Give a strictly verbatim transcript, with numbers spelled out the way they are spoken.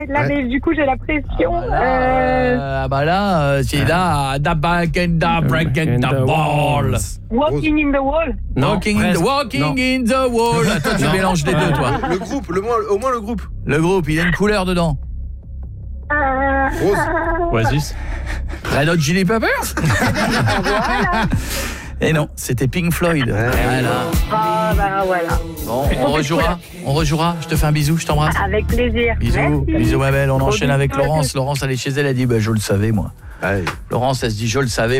Là, mais du coup, j'ai la pression. Ah bah là, Euh, euh, ah bah là euh, c'est là, the back and the breaking the ball. Walking in the wall. Non, Walking, in the, presque. walking Non. in the wall. Toi, tu Non. mélanges les deux, toi. Le groupe, le moins, au moins le groupe. Le groupe, il y a une couleur dedans. Euh, Rose. Oasis. Red Hot Chili Peppers. Et non, c'était Pink Floyd. Voilà. Ah, bah voilà. Bon, on rejouera. On rejouera. Je te fais un bisou, je t'embrasse. Avec plaisir. Bisous, Merci. bisous ma belle. On enchaîne bisous avec à Laurence. tous. Laurence, elle est chez elle, elle dit bah, je le savais moi. Allez. Laurence, elle se dit je le savais.